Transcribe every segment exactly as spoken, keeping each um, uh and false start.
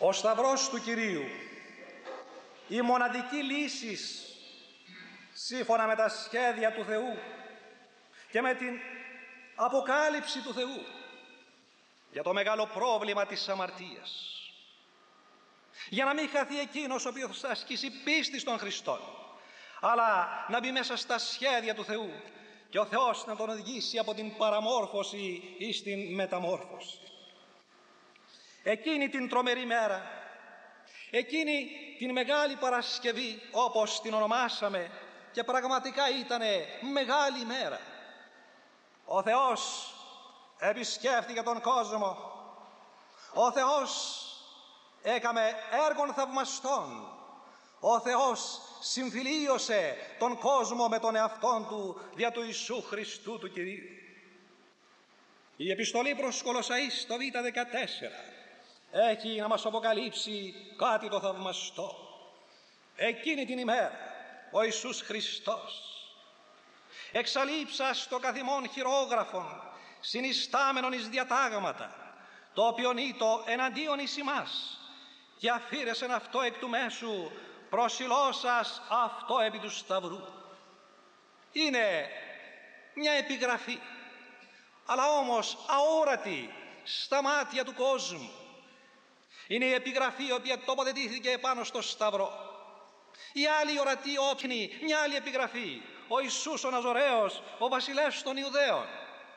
Ο Σταυρός του Κυρίου, η μοναδική λύση σύμφωνα με τα σχέδια του Θεού και με την αποκάλυψη του Θεού για το μεγάλο πρόβλημα της αμαρτίας, για να μην χαθεί εκείνος ο οποίος θα ασκήσει πίστη στον Χριστό, αλλά να μπει μέσα στα σχέδια του Θεού και ο Θεός να τον οδηγήσει από την παραμόρφωση εις την μεταμόρφωση. Εκείνη την τρομερή μέρα, εκείνη την Μεγάλη Παρασκευή, όπως την ονομάσαμε, και πραγματικά ήτανε μεγάλη μέρα, ο Θεός επισκέφθηκε τον κόσμο. Ο Θεός έκαμε έργων θαυμαστών. Ο Θεός συμφιλίωσε τον κόσμο με τον εαυτόν του δια του Ιησού Χριστού του Κυρίου. Η επιστολή προς Κολοσσαείς στο Β δεκατέσσερα έχει να μας αποκαλύψει κάτι το θαυμαστό. Εκείνη την ημέρα ο Ιησούς Χριστός εξαλείψας το καθημόν χειρόγραφον συνιστάμενον εις διατάγματα, το οποίον ήτο εναντίον εις ημάς, και αφήρεσεν αυτό εκ του μέσου, προσιλώσας αυτό επί του σταυρού. Είναι μια επιγραφή, αλλά όμως αόρατη στα μάτια του κόσμου. Είναι η επιγραφή η οποία τοποθετήθηκε επάνω στο σταυρό. Η άλλη ορατή όπνη, μια άλλη επιγραφή, ο Ιησούς ο Ναζωραίος, ο βασιλεύς των Ιουδαίων.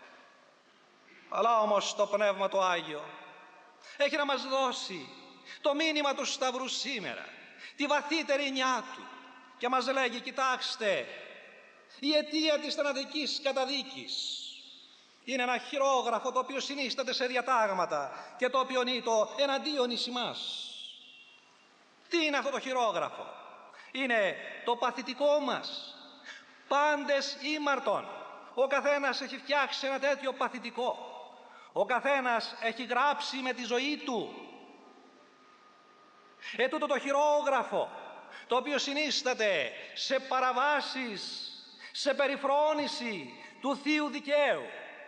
Αλλά όμως το Πνεύμα το Άγιο έχει να μας δώσει το μήνυμα του σταυρού σήμερα, τη βαθύτερη νιά του, και μας λέγει: κοιτάξτε, η αιτία της θανατικής καταδίκης είναι ένα χειρόγραφο το οποίο συνίσταται σε διατάγματα και το οποίο είναι το εναντίον εις ημάς. Τι είναι αυτό το χειρόγραφο? Είναι το παθητικό μας. Πάντες ήμαρτον. Ο καθένας έχει φτιάξει ένα τέτοιο παθητικό. Ο καθένας έχει γράψει με τη ζωή του. Ετούτο το χειρόγραφο, το οποίο συνίσταται σε παραβάσεις, σε περιφρόνηση του Θείου Δικαίου.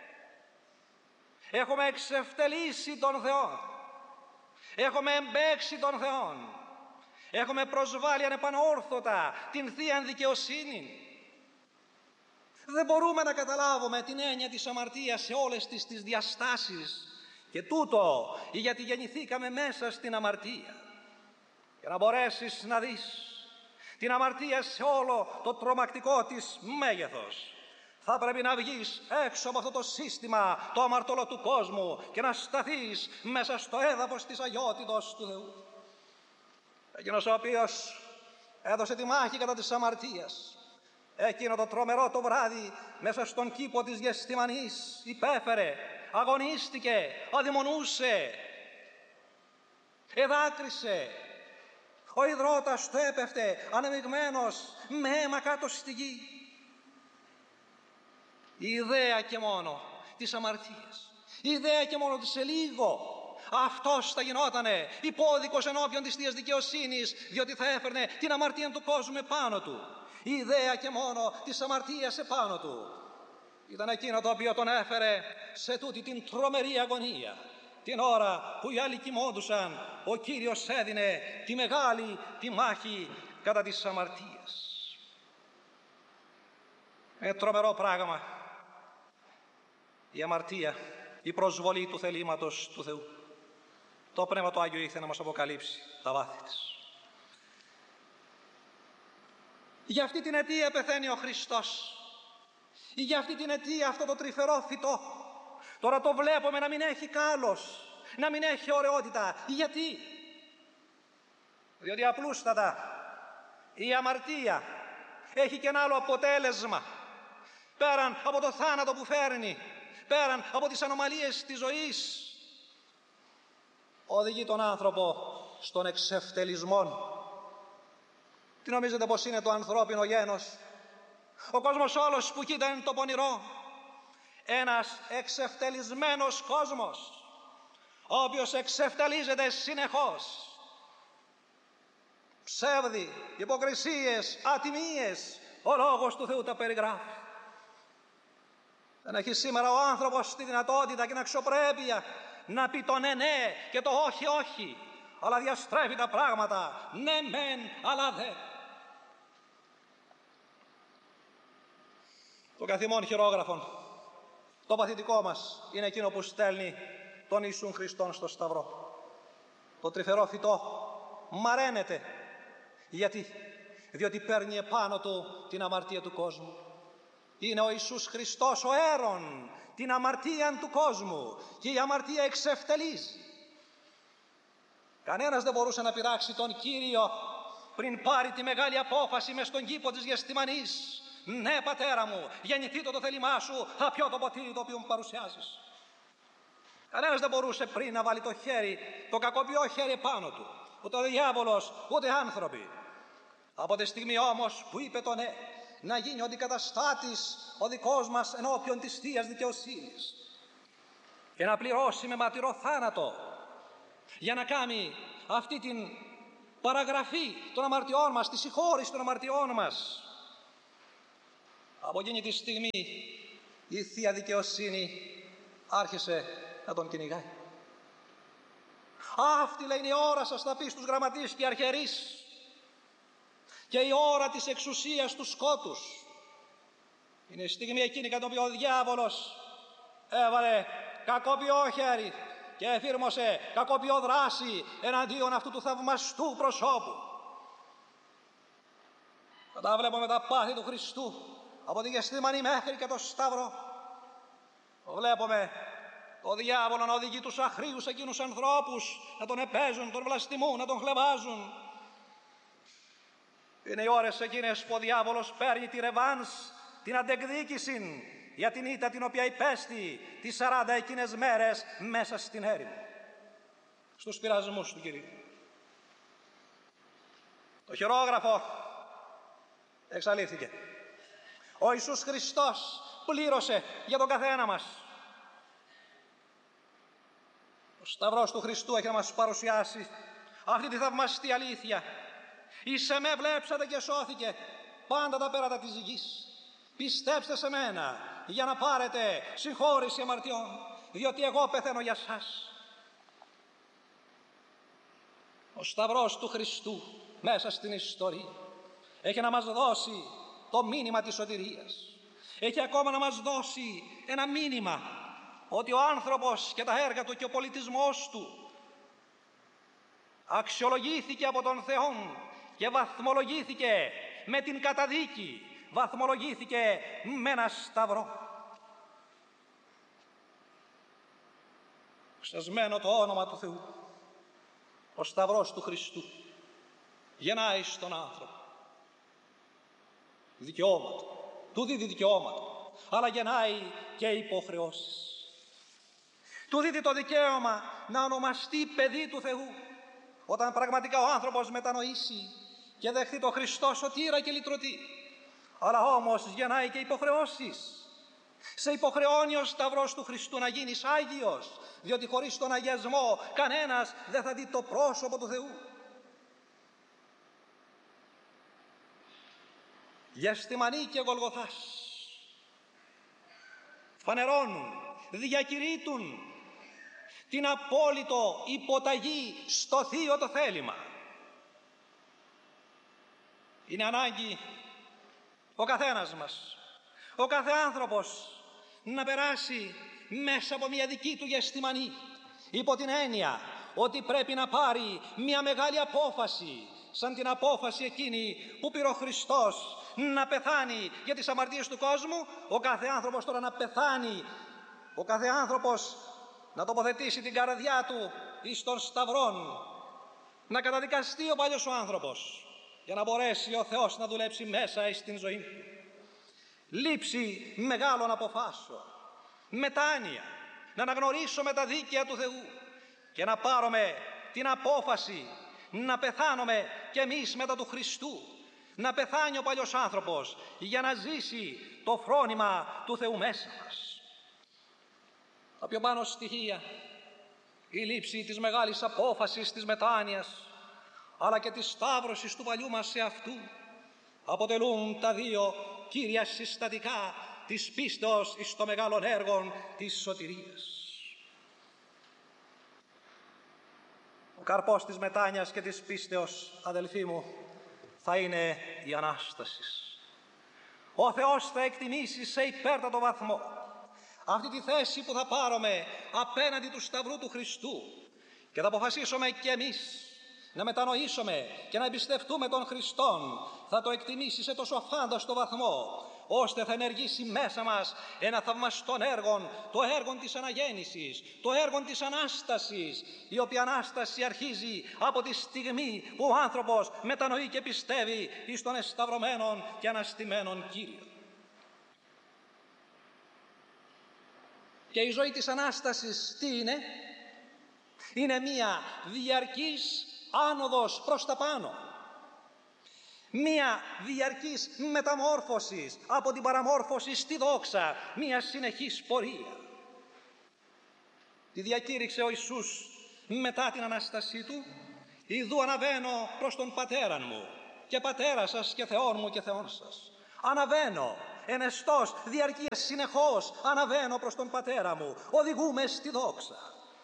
Έχουμε εξευτελίσει τον Θεό. Έχουμε εμπέξει τον Θεό. Έχουμε προσβάλει ανεπανόρθωτα την Θεία Δικαιοσύνη. Δεν μπορούμε να καταλάβουμε την έννοια της αμαρτίας σε όλες τις, τις διαστάσεις, και τούτο γιατί γεννηθήκαμε μέσα στην αμαρτία. Για να μπορέσεις να δεις την αμαρτία σε όλο το τρομακτικό της μέγεθος, θα πρέπει να βγεις έξω από αυτό το σύστημα το αμαρτωλό του κόσμου και να σταθείς μέσα στο έδαφος της αγιότητος του Θεού. Εκείνος ο οποίος έδωσε τη μάχη κατά της αμαρτίας, εκείνο το τρομερό το βράδυ μέσα στον κήπο της Γεστημανής υπέφερε, αγωνίστηκε, αδειμονούσε, εδάκρυσε. Ο υδρότας του έπεφτε ανεμιγμένος με αίμα κάτω στη γη. Η ιδέα και μόνο της αμαρτίας, η ιδέα και μόνο της σε λίγο αυτός θα γινότανε υπόδικος ενώπιον της Θείας Δικαιοσύνης, διότι θα έφερνε την αμαρτία του κόσμου επάνω του. Η ιδέα και μόνο της αμαρτίας επάνω του ήταν εκείνο το οποίο τον έφερε σε τούτη την τρομερή αγωνία. Την ώρα που οι άλλοι κοιμόντουσαν, ο Κύριος έδινε τη μεγάλη τη μάχη κατά της αμαρτίας. Είναι τρομερό πράγμα η αμαρτία, η προσβολή του θελήματος του Θεού. Το Πνεύμα το Άγιο ήθελε να μας αποκαλύψει τα βάθη της. Για αυτή την αιτία πεθαίνει ο Χριστός. Για αυτή την αιτία αυτό το τρυφερό φυτό τώρα το βλέπουμε να μην έχει κάλος, να μην έχει ωραιότητα. Γιατί? Διότι απλούστατα η αμαρτία έχει και ένα άλλο αποτέλεσμα. Πέραν από το θάνατο που φέρνει, πέραν από τις ανομαλίες της ζωής, οδηγεί τον άνθρωπο στον εξευτελισμό. Τι νομίζετε πως είναι το ανθρώπινο γένος? Ο κόσμος όλος που κοίτα είναι το πονηρό. Ένας εξευτελισμένος κόσμος, ο οποίος εξευτελίζεται συνεχώς. Ψεύδι, υποκρισίες, ατιμίες, ο λόγος του Θεού τα περιγράφει. Δεν έχει σήμερα ο άνθρωπος τη δυνατότητα και την αξιοπρέπεια να πει το ναι ναι και το όχι όχι. αλλά διαστρέφει τα πράγματα. Ναι μεν, αλλά δε. Το καθημόν χειρόγραφον, το παθητικό μας, είναι εκείνο που στέλνει τον Ιησούν Χριστόν στο Σταυρό. Το τρυφερό φυτό μαραίνεται. Γιατί? Διότι παίρνει επάνω του την αμαρτία του κόσμου. Είναι ο Ιησούς Χριστός ο αίρον την αμαρτία του κόσμου και η αμαρτία εξευτελίζει. Κανένας δεν μπορούσε να πειράξει τον Κύριο πριν πάρει τη μεγάλη απόφαση μες στον κήπο της Γεσθημανής. Ναι, πατέρα μου, γεννηθεί το, το θέλημά σου, θα πιω το ποτήρι το οποίο μου παρουσιάζεις. Κανένας δεν μπορούσε πριν να βάλει το χέρι, το κακοποιό χέρι πάνω του. Ούτε ο διάβολος, ούτε άνθρωποι. Από τη στιγμή όμως που είπε το ναι, να γίνει ο αντικαταστάτης ο δικός μας ενώπιον της Θείας Δικαιοσύνης και να πληρώσει με μαρτυρό θάνατο για να κάνει αυτή την παραγραφή των αμαρτιών μας, τη συγχώρηση των αμαρτιών μας. Από εκείνη τη στιγμή η Θεία Δικαιοσύνη άρχισε να τον κυνηγάει. Αυτή, λέει, είναι η ώρα σας, θα πει στους γραμματείς και αρχιερείς, και η ώρα της εξουσίας του σκότους. Είναι η στιγμή εκείνη κατά την οποία ο διάβολος έβαλε κακοποιό χέρι και εφήρμοσε κακοποιό δράση εναντίον αυτού του θαυμαστού προσώπου. Όταν βλέπουμε τα πάθη του Χριστού από τη Γεσθήμανη μέχρι και το Σταύρο, βλέπουμε το διάβολο να οδηγεί τους αχρίους εκείνους ανθρώπους να τον επέζουν, να τον βλαστημούν, να τον χλεβάζουν. Είναι οι ώρες εκείνες που ο διάβολος παίρνει τη ρεβάνς, την αντεκδίκηση για την ήττα την οποία υπέστη τις σαράντα εκείνες μέρες μέσα στην έρημο, στους πειρασμούς του Κυρίου. Το χειρόγραφο εξαλείφθηκε. Ο Ιησούς Χριστός πλήρωσε για τον καθένα μας. Ο Σταυρός του Χριστού έχει να μας παρουσιάσει αυτή τη θαυμαστή αλήθεια. Εις εμέ βλέψατε και σώθηκε πάντα τα πέρατα της γης. Πιστέψτε σε μένα για να πάρετε συγχώρηση αμαρτιών, διότι εγώ πεθαίνω για σας. Ο Σταυρός του Χριστού μέσα στην ιστορία έχει να μας δώσει το μήνυμα της σωτηρίας. Έχει ακόμα να μας δώσει ένα μήνυμα ότι ο άνθρωπος και τα έργα του και ο πολιτισμός του αξιολογήθηκε από τον Θεό και βαθμολογήθηκε με την καταδίκη, βαθμολογήθηκε με ένα σταυρό. Ξεσμένο το όνομα του Θεού, ο Σταυρός του Χριστού γεννάει στον άνθρωπο δικαιώματα, του δίδει δικαιώματα, αλλά γεννάει και υποχρεώσεις. Του δίδει το δικαίωμα να ονομαστεί παιδί του Θεού, όταν πραγματικά ο άνθρωπος μετανοήσει και δεχθεί το Χριστό σωτήρα και λυτρωτή. Αλλά όμως γεννάει και υποχρεώσεις. Σε υποχρεώνει ο Σταυρός του Χριστού να γίνεις Άγιος, διότι χωρίς τον αγιασμό κανένας δεν θα δει το πρόσωπο του Θεού. Γεσθημανή και Γολγοθάς φανερώνουν, διακηρύττουν την απόλυτο υποταγή στο Θείο το θέλημα. Είναι ανάγκη ο καθένας μας, ο κάθε άνθρωπος, να περάσει μέσα από μια δική του Γεσθημανή, υπό την έννοια ότι πρέπει να πάρει μια μεγάλη απόφαση, σαν την απόφαση εκείνη που πήρε ο Χριστός να πεθάνει για τις αμαρτίες του κόσμου. Ο κάθε άνθρωπος τώρα να πεθάνει, ο κάθε άνθρωπος να τοποθετήσει την καρδιά του εις των σταυρών, να καταδικαστεί ο παλιός ο άνθρωπος για να μπορέσει ο Θεός να δουλέψει μέσα εις την ζωή του. Λήψη μεγάλων αποφάσεων, μετάνοια, να αναγνωρίσουμε τα δίκαια του Θεού και να πάρουμε την απόφαση να πεθάνουμε κι εμείς μετά του Χριστού, να πεθάνει ο παλιός άνθρωπος για να ζήσει το φρόνημα του Θεού μέσα μας. Τα πιο πάνω στοιχεία, η λήψη της μεγάλης απόφασης της μετάνοιας, αλλά και της σταύρωσης του παλιού μας εαυτού, αποτελούν τα δύο κύρια συστατικά της πίστεως εις το μεγάλων έργων της σωτηρίας. Ο καρπός της μετάνοιας και της πίστεως, αδελφοί μου, θα είναι η Ανάσταση. Ο Θεός θα εκτιμήσει σε υπέρτατο βαθμό αυτή τη θέση που θα πάρουμε απέναντι του Σταυρού του Χριστού και θα αποφασίσουμε και εμείς να μετανοήσουμε και να εμπιστευτούμε τον Χριστόν. Θα το εκτιμήσει σε τόσο αφάνταστο βαθμό, ώστε θα ενεργήσει μέσα μας ένα θαυμαστό έργο, το έργο της αναγέννησης, το έργο της Ανάστασης, η οποία Ανάσταση αρχίζει από τη στιγμή που ο άνθρωπος μετανοεί και πιστεύει εις τον εσταυρωμένον και αναστημένον Κύριο. Και η ζωή της Ανάστασης τι είναι? Είναι μία διαρκής άνοδος προς τα πάνω. Μία διαρκής μεταμόρφωση από την παραμόρφωση στη δόξα, μία συνεχής πορεία. Τη διακήρυξε ο Ιησούς μετά την Ανάστασή Του: «Ιδού αναβαίνω προς τον Πατέραν μου και Πατέρα σας και Θεόν μου και Θεόν σας». Αναβαίνω, ενεστώς, διαρκείας, συνεχώς αναβαίνω προς τον Πατέρα μου, οδηγούμε στη δόξα.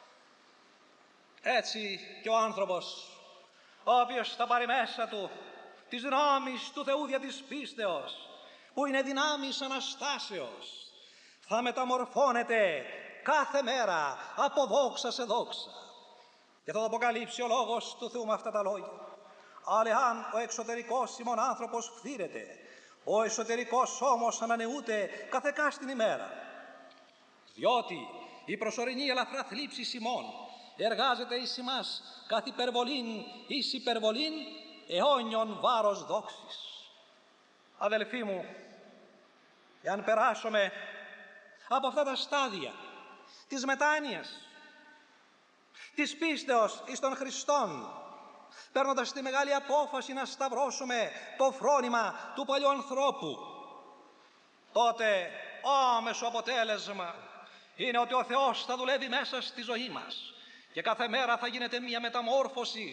Έτσι και ο άνθρωπος, ο οποίος θα πάρει μέσα του τις δυνάμεις του Θεού δια της πίστεως, που είναι δυνάμεις Αναστάσεως, θα μεταμορφώνεται κάθε μέρα από δόξα σε δόξα. Και θα το αποκαλύψει ο Λόγος του Θεού με αυτά τα λόγια: «Αλλά αν ο εξωτερικός ημών άνθρωπος φθήρεται, ο εσωτερικός όμως ανανεούται κάθε κάστην ημέρα. Διότι η προσωρινή ελαφρά θλίψη ημών εργάζεται εις ημάς καθ' υπερβολήν εις υπερβολήν αιώνιον βάρος δόξης». Αδελφοί μου, εάν περάσουμε από αυτά τα στάδια της μετάνοιας, της πίστεως εις τον Χριστόν, παίρνοντας τη μεγάλη απόφαση να σταυρώσουμε το φρόνημα του παλιού ανθρώπου, τότε άμεσο αποτέλεσμα είναι ότι ο Θεός θα δουλεύει μέσα στη ζωή μας και κάθε μέρα θα γίνεται μια μεταμόρφωση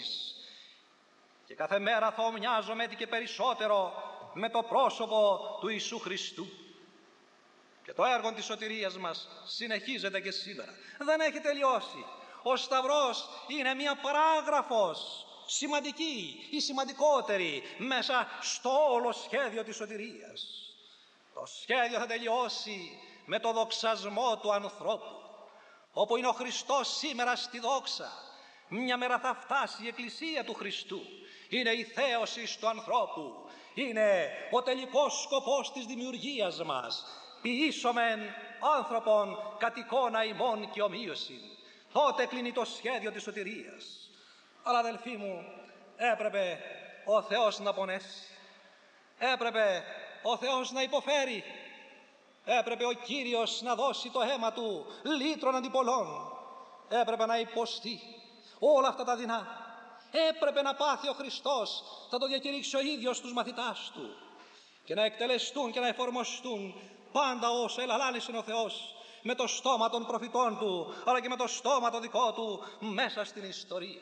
και κάθε μέρα θα ομοιάζομαι και περισσότερο με το πρόσωπο του Ιησού Χριστού. Και το έργο της σωτηρίας μας συνεχίζεται και σήμερα. Δεν έχει τελειώσει. Ο Σταυρός είναι μια παράγραφος σημαντική ή σημαντικότερη μέσα στο όλο σχέδιο της σωτηρίας. Το σχέδιο θα τελειώσει με το δοξασμό του ανθρώπου, όπου είναι ο Χριστός σήμερα στη δόξα. Μια μέρα θα φτάσει η Εκκλησία του Χριστού. Είναι η θέωση του ανθρώπου. Είναι ο τελικός σκοπός της δημιουργίας μας. Ποιήσομεν άνθρωπον κατ' εικόνα ημών και ομοίωση. Τότε κλείνει το σχέδιο της σωτηρίας. Αλλά αδελφοί μου, έπρεπε ο Θεός να πονέσει. Έπρεπε ο Θεός να υποφέρει. Έπρεπε ο Κύριος να δώσει το αίμα Του λύτρων αντί πολλών. Έπρεπε να υποστεί όλα αυτά τα δεινά. Έπρεπε να πάθει ο Χριστός, θα το διακηρύξει ο ίδιος στους μαθητάς Του, και να εκτελεστούν και να εφαρμοστούν πάντα όσα ελαλάνησε ο Θεός με το στόμα των προφητών Του, αλλά και με το στόμα το δικό Του μέσα στην ιστορία.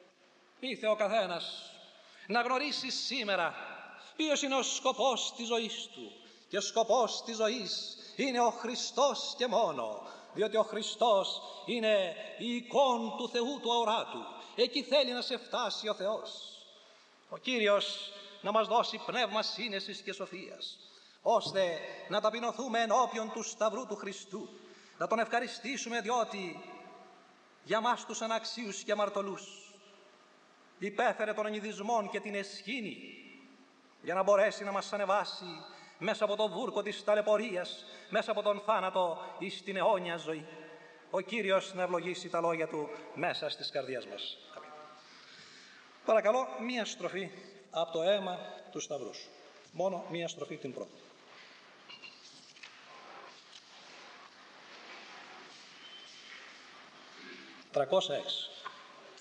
Ήθε ο καθένας να γνωρίσει σήμερα ποιος είναι ο σκοπός της ζωής του. Και ο σκοπός της ζωής είναι ο Χριστός και μόνο, διότι ο Χριστός είναι η εικόνα του Θεού του αοράτου. Εκεί θέλει να σε φτάσει ο Θεός. Ο Κύριος να μας δώσει πνεύμα σύνεσης και σοφίας, ώστε να ταπεινωθούμε ενώπιον του Σταυρού του Χριστού, να Τον ευχαριστήσουμε, διότι για μας τους αναξίους και αμαρτωλούς υπέφερε των ενηδισμών και την εσχήνη, για να μπορέσει να μας ανεβάσει μέσα από το βούρκο της ταλαιπωρίας, μέσα από τον θάνατο εις την αιώνια ζωή. Ο Κύριος να ευλογήσει τα λόγια Του μέσα στις καρδιές μας. Αμήν. Παρακαλώ, μία στροφή από το αίμα του Σταυρού. Μόνο μία στροφή, την πρώτη. τριακόσια έξι.